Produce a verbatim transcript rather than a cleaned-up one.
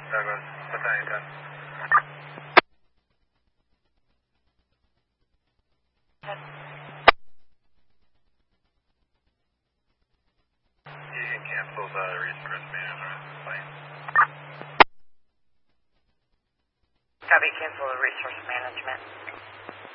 Douglas, Battalion ten. You can cancel the resource management plane. Copy, cancel the resource management.